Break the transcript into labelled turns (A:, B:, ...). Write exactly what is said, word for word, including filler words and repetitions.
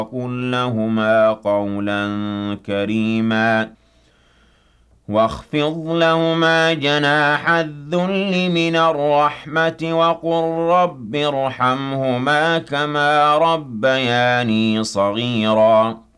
A: وقل لهما قولا كريما واخفض لهما جناح الذل من الرحمة وقل رب ارحمهما كما ربياني صغيرا